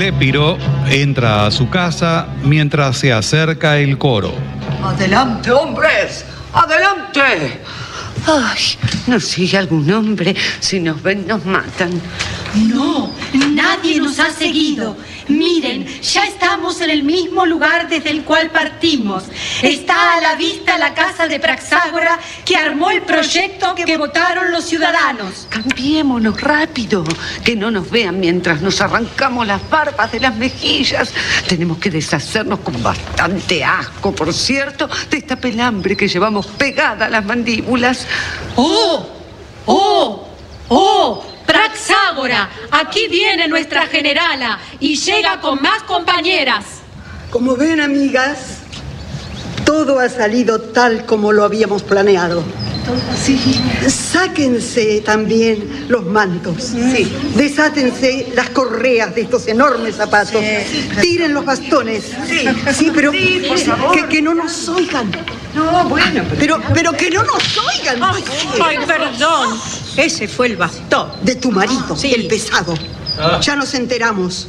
Blépiro entra a su casa mientras se acerca el coro. ¡Adelante, hombres! ¡Adelante! Ay, ¿nos sigue algún hombre? Si nos ven, nos matan. No, nadie nos ha seguido. Miren, ya estamos en el mismo lugar desde el cual partimos. Está a la vista la casa de Praxágora que armó el proyecto que votaron los ciudadanos. Cambiémonos rápido, que no nos vean mientras nos arrancamos las barbas de las mejillas. Tenemos que deshacernos con bastante asco, por cierto, de esta pelambre que llevamos pegada a las mandíbulas. ¡Oh! ¡Oh! ¡Oh! Praxágora, aquí viene nuestra generala y llega con más compañeras. Como ven, amigas, todo ha salido tal como lo habíamos planeado. Sí. Sáquense también los mantos. Sí. Desátense las correas de estos enormes zapatos. Sí. Tiren los bastones. Sí. Sí, pero sí, por favor. Que no nos oigan. No, bueno, Pero que no nos oigan. Ay, perdón. Ese fue el bastón. De tu marido, Sí. el pesado. Ya nos enteramos.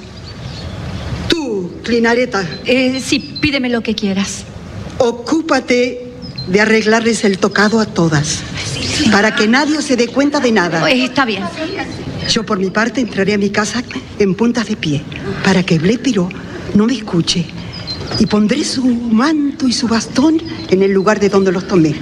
Tú, Clinareta, Sí, pídeme lo que quieras. ocúpate de arreglarles el tocado a todas, para que nadie se dé cuenta de nada. Está bien. Yo, por mi parte, entraré a mi casa en puntas de pie, para que Blépiro no me escuche, y pondré su manto y su bastón en el lugar de donde los tomé.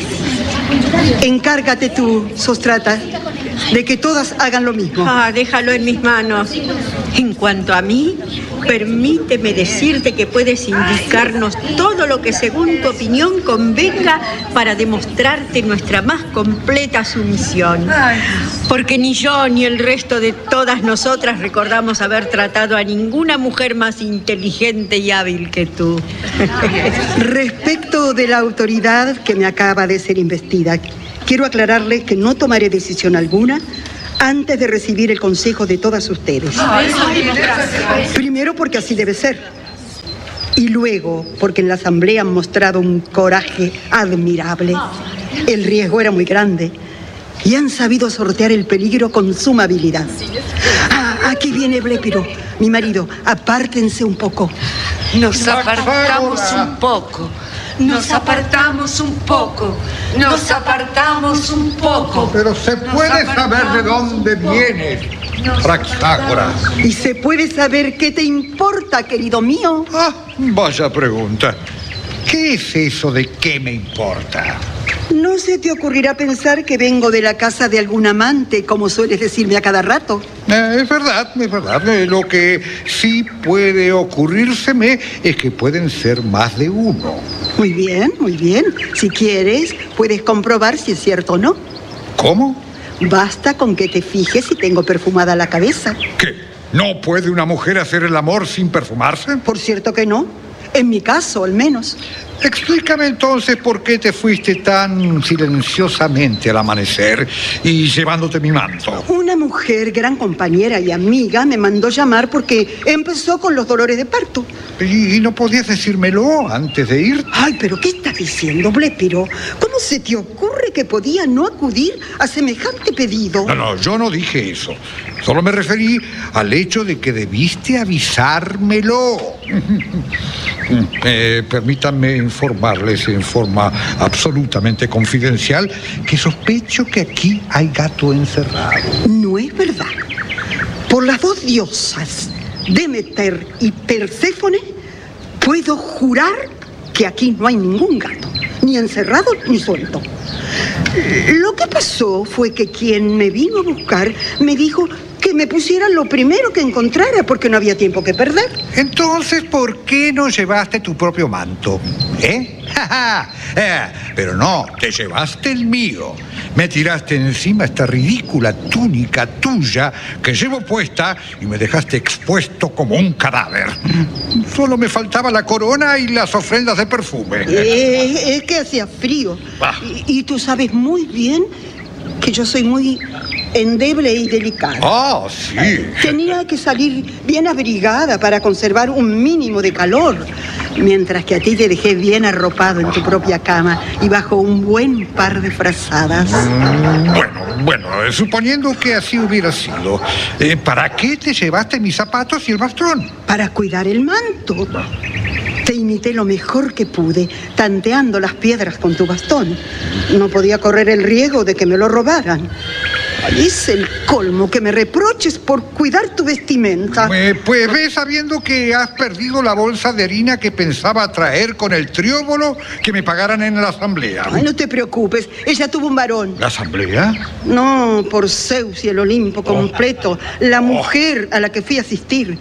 Encárgate tú, Sostrata, de que todas hagan lo mismo. Déjalo en mis manos. En cuanto a mí, permíteme decirte que puedes indicarnos todo lo que según tu opinión convenga para demostrarte nuestra más completa sumisión. Porque ni yo ni el resto de todas nosotras recordamos haber tratado a ninguna mujer más inteligente y hábil que tú. Respecto de la autoridad que me acaba de ser investida, quiero aclararle que no tomaré decisión alguna antes de recibir el consejo de todas ustedes. Primero, porque así debe ser. Y luego, porque en la asamblea han mostrado un coraje admirable. El riesgo era muy grande y han sabido sortear el peligro con suma habilidad. Aquí viene Blépiro, mi marido. Apártense un poco. Nos apartamos un poco. Nos apartamos un poco. Nos apartamos un poco. Pero se puede saber de dónde vienes, Praxágora. ¿Y se puede saber qué te importa, querido mío? Vaya pregunta. ¿Qué es eso de qué me importa? ¿No se te ocurrirá pensar que vengo de la casa de algún amante, como sueles decirme a cada rato? Es verdad, es verdad. Lo que sí puede ocurrírseme es que pueden ser más de uno. Muy bien, muy bien. Si quieres, puedes comprobar si es cierto o no. ¿Cómo? Basta con que te fijes si tengo perfumada la cabeza. ¿Qué? ¿No puede una mujer hacer el amor sin perfumarse? Por cierto que no. En mi caso, al menos. Explícame entonces por qué te fuiste tan silenciosamente al amanecer y llevándote mi manto. Una mujer, gran compañera y amiga, me mandó llamar porque empezó con los dolores de parto. ¿Y no podías decírmelo antes de ir? Ay, pero ¿qué estás diciendo, Blépiro? ¿Cómo se te ocurre que podía no acudir a semejante pedido? No, yo no dije eso. Solo me referí al hecho de que debiste avisármelo. Permítanme informarles en forma absolutamente confidencial que sospecho que aquí hay gato encerrado. No es verdad. Por las dos diosas, Demeter y Perséfone, puedo jurar que aquí no hay ningún gato, ni encerrado ni suelto. Lo que pasó fue que quien me vino a buscar me dijo que me pusiera lo primero que encontrara porque no había tiempo que perder. Entonces, ¿por qué no llevaste tu propio manto? Pero no, te llevaste el mío. Me tiraste encima esta ridícula túnica tuya que llevo puesta y me dejaste expuesto como un cadáver. Solo me faltaba la corona y las ofrendas de perfume. Es que hacía frío. Y tú sabes muy bien que yo soy muy endeble y delicada. Ah, sí. Tenía que salir bien abrigada para conservar un mínimo de calor, mientras que a ti te dejé bien arropado en tu propia cama y bajo un buen par de frazadas. Bueno, suponiendo que así hubiera sido, ¿para qué te llevaste mis zapatos y el bastón? Para cuidar el manto. Te imité lo mejor que pude, tanteando las piedras con tu bastón. No podía correr el riesgo de que me lo robaran. Es el colmo que me reproches por cuidar tu vestimenta. Pues ve sabiendo que has perdido la bolsa de harina que pensaba traer con el trióbolo que me pagaran en la asamblea. Ay, no te preocupes, ella tuvo un varón. ¿La asamblea? No, por Zeus y el Olimpo completo. La mujer a la que fui a asistir.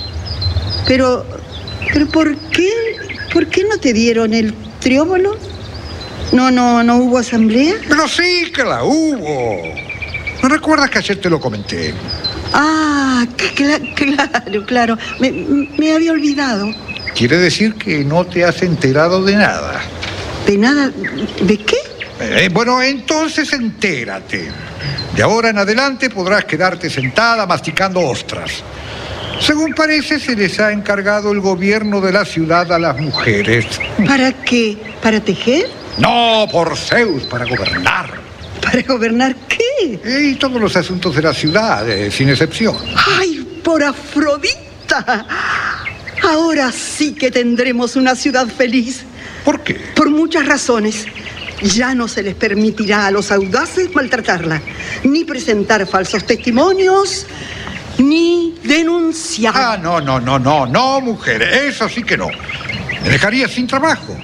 Pero ¿por qué? ¿Por qué no te dieron el trióbolo? ¿No hubo asamblea? Pero sí que la hubo. ¿No recuerdas que ayer te lo comenté? Ah, claro. Me había olvidado. Quiere decir que no te has enterado de nada. ¿De nada? ¿De qué? Bueno, entonces entérate. De ahora en adelante podrás quedarte sentada masticando ostras. Según parece, se les ha encargado el gobierno de la ciudad a las mujeres. ¿Para qué? ¿Para tejer? No, por Zeus, para gobernar. ¿Para gobernar qué? Y todos los asuntos de la ciudad, sin excepción. ¡Ay, por Afrodita! Ahora sí que tendremos una ciudad feliz. ¿Por qué? Por muchas razones. Ya no se les permitirá a los audaces maltratarla, ni presentar falsos testimonios, ni denunciar. Ah, no, mujer, eso sí que no. Me dejaría sin trabajo.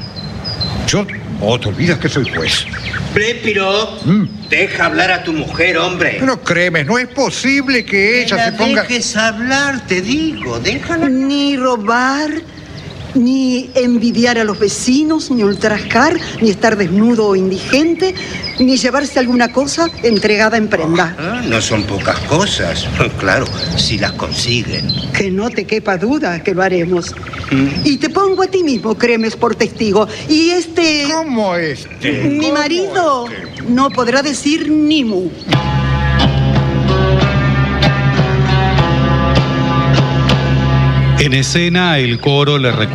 Te olvidas que soy juez. Blépiro, deja hablar a tu mujer, hombre. Pero créeme, no es posible que ella se ponga... dejes hablar, te digo, déjala. Ni robar, ni envidiar a los vecinos, ni ultrajar, ni estar desnudo o indigente, ni llevarse alguna cosa entregada en prenda. No son pocas cosas, claro, si las consiguen. Que no te quepa duda que lo haremos. Y te pongo a ti mismo, Cremes, por testigo. Y ¿Cómo este? Mi marido no podrá decir ni mu. En escena, el coro le recuerda